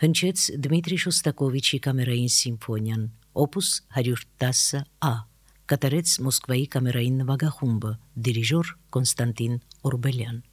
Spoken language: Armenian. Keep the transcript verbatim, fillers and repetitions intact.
հնչեց Դմիտրի Շոստակովիչի կամերային սիմֆոնիան, օպուս հարյուր տասը Ա, կատարեց Մոսկվայի կամերային նվագախումբը, դիրիժոր Կոնստանտին Օրբելյան։